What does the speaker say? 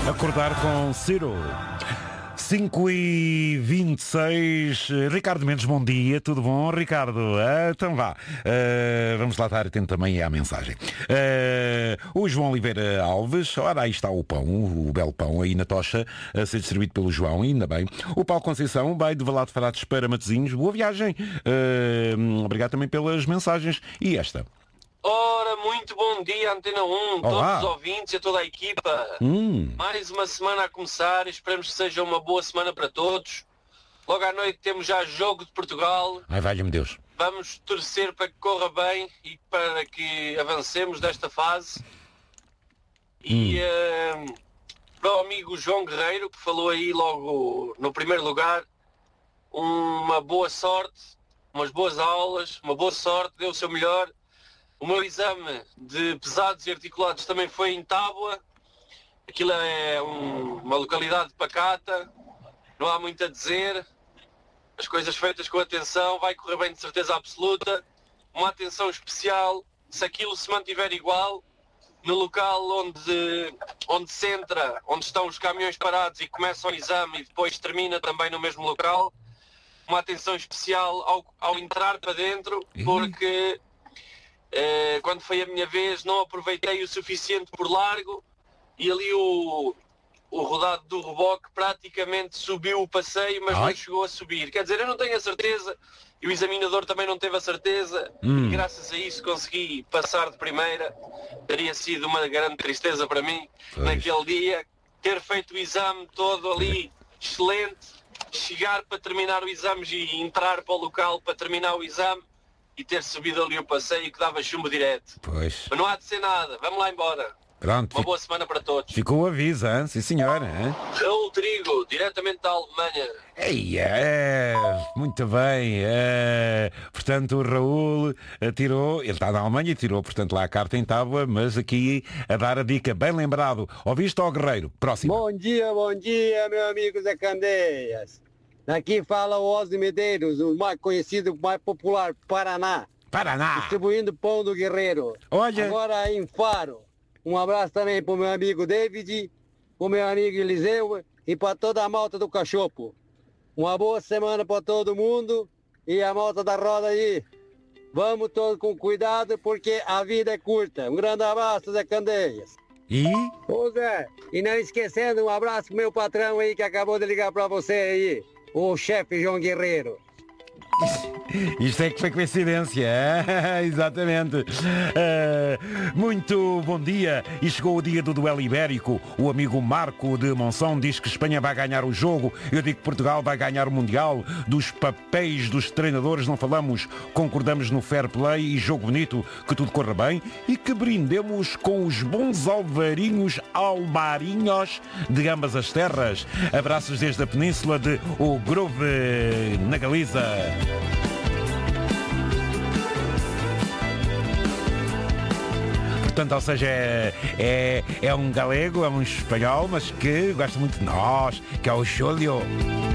Acordar com Ciro. 5h26. Ricardo Mendes, bom dia. Tudo bom, Ricardo? Então vá. Vamos lá estar atento também à mensagem. O João Oliveira Alves. Ora, aí está o pão, o belo pão aí na tocha, a ser distribuído pelo João, ainda bem. O Paulo Conceição vai de Valado de Frades para Matosinhos. Boa viagem. Obrigado também pelas mensagens. E esta? Ora, muito bom dia, Antena 1, Olá. todos os ouvintes e a toda a equipa. Mais uma semana a começar, esperamos que seja uma boa semana para todos. Logo à noite temos já jogo de Portugal. Ai, valha-me Deus. Vamos torcer para que corra bem e para que avancemos desta fase. E para o amigo João Guerreiro, que falou aí logo no primeiro lugar, uma boa sorte, umas boas aulas, uma boa sorte, deu o seu melhor. O meu exame de pesados e articulados também foi em Tábua. Aquilo é uma localidade pacata, não há muito a dizer. As coisas feitas com atenção, vai correr bem de certeza absoluta. Uma atenção especial, se aquilo se mantiver igual, no local onde se entra, onde estão os caminhões parados e começa o exame e depois termina também no mesmo local. Uma atenção especial ao entrar para dentro, porque... quando foi a minha vez não aproveitei o suficiente por largo e ali o rodado do reboque praticamente subiu o passeio, mas não chegou a subir. Quer dizer, eu não tenho a certeza e o examinador também não teve a certeza e graças a isso consegui passar de primeira. Teria sido uma grande tristeza para mim naquele dia ter feito o exame todo ali excelente, chegar para terminar o exame e entrar para o local para terminar o exame e ter subido ali o passeio que dava chumbo direto. Pois. Mas não há de ser nada. Vamos lá embora. Pronto. Uma boa semana para todos. Ficou o aviso, hein? Sim, senhora. Hein? Raul Trigo, diretamente da Alemanha. Muito bem. Portanto, o Raul tirou, ele está na Alemanha e tirou, portanto, lá a carta em tábua, mas aqui a dar a dica, bem lembrado. Ouviste ao Guerreiro? Próximo. Bom dia, meu amigo Zé Candeias. Aqui fala o Osni Medeiros, o mais conhecido, o mais popular, Paraná. Distribuindo pão do Guerreiro. Olha. Agora em Faro. Um abraço também para o meu amigo David, para o meu amigo Eliseu e para toda a malta do Cachopo. Uma boa semana para todo mundo e a malta da roda aí. Vamos todos com cuidado porque a vida é curta. Um grande abraço, Zé Candeias. E? Ô Zé, e não esquecendo, um abraço pro meu patrão aí que acabou de ligar para você aí. O chefe João Guerreiro. Isto é que foi coincidência. Exatamente. Muito bom dia. E chegou o dia do duelo ibérico. O amigo Marco de Monção diz que Espanha vai ganhar o jogo. Eu digo que Portugal vai ganhar o Mundial. Dos papéis dos treinadores não falamos. Concordamos no fair play e jogo bonito. Que tudo corra bem e que brindemos com os bons almarinhos de ambas as terras. Abraços desde a península de O Grove, na Galiza. Portanto, ou seja, é um galego, é um espanhol, mas que gosta muito de nós, que é o Júlio.